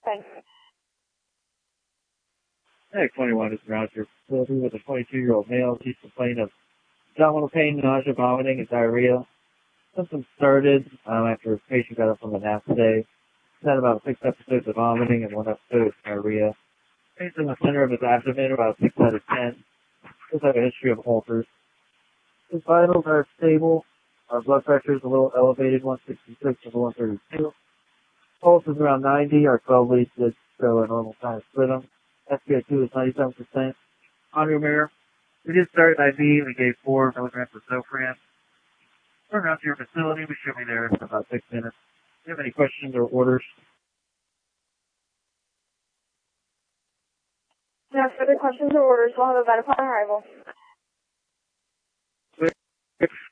Thanks. Hey, 21 is around your facility with a 22-year-old male. He's complaining of abdominal pain, nausea, vomiting, and diarrhea. Symptoms started after his patient got up from a nap today. He's had about 6 episodes of vomiting and 1 episode of diarrhea. Pain's in the center of his abdomen, about 6 out of 10. Does have a history of ulcers. His vitals are stable. Our blood pressure is a little elevated, 166 over 132. Pulse is around 90. Our 12 leads did show a normal sinus rhythm. SpO2 is 97%. On your mirror, we did start an IV. We gave 4 milligrams of Zofran. We're around to your facility. We should be there in about 6 minutes. If you have any questions or orders? No further questions or orders. We'll have a bed upon arrival.